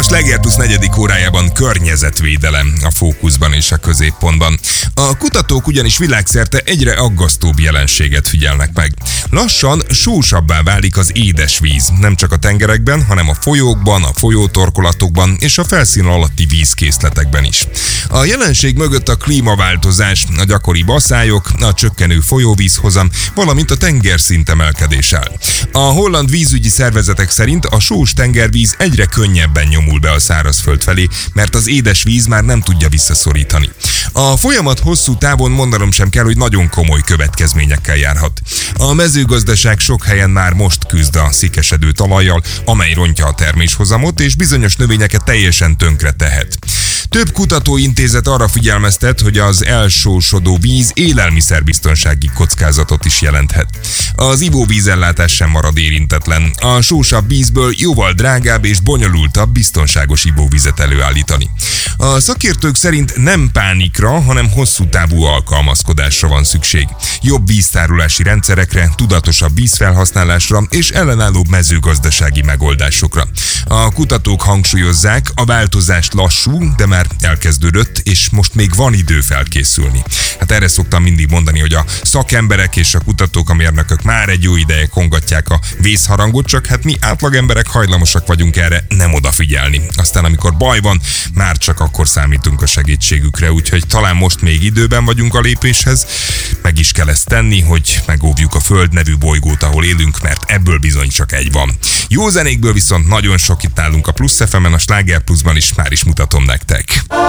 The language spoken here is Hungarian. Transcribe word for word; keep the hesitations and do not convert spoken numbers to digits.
Sláger Plusz negyedik órájában környezetvédelem a fókuszban és a középpontban. A kutatók ugyanis világszerte egyre aggasztóbb jelenséget figyelnek meg. Lassan sósabbá válik az édesvíz, nem csak a tengerekben, hanem a folyókban, a folyótorkolatokban és a felszín alatti vízkészletekben is. A jelenség mögött a klímaváltozás, a gyakori baszályok, a csökkenő folyóvízhozam, valamint a tengerszint emelkedéssel. A holland vízügyi szervezetek szerint a sós tengervíz egyre könnyebben nyomul be a szárazföld felé, mert az édesvíz már nem tudja visszaszorítani. A folyamat hosszú távon mondanom sem kell, hogy nagyon komoly következményekkel járhat. A mezőgazdaság sok helyen már most küzd a szikesedő talajjal, amely rontja a terméshozamot és bizonyos növényeket teljesen tönkre tehet. Több kutatóintézet arra figyelmeztet, hogy az elsósodó víz élelmiszerbiztonsági kockázatot is jelenthet. Az ivóvízellátás sem marad érintetlen. A sósabb vízből jóval drágább és bonyolultabb biztonságos ivóvizet előállítani. A szakértők szerint nem pánikra, hanem hosszú távú alkalmazkodásra van szükség. Jobb víztárolási rendszerekre, tudatosabb vízfelhasználásra és ellenállóbb mezőgazdasági megoldásokra. A kutatók hangsúlyozzák, a változás lassú, de már elkezdődött, és most még van idő felkészülni. Hát erre szoktam mindig mondani, hogy a szakemberek és a kutatók, a mérnökök már egy jó ideje kongatják a vészharangot, csak hát mi átlagemberek hajlamosak vagyunk erre nem odafigyelni. Aztán amikor baj van, már csak akkor számítunk a segítségükre, úgyhogy talán most még időben vagyunk a lépéshez, meg is kell ezt tenni, hogy megóvjuk a Föld nevű bolygót, ahol élünk, mert ebből bizony csak egy van. Jó zenékből viszont nagyon sok itt nálunk a Plusz ef emen, a Sláger Pluszban is már is mutatom nektek.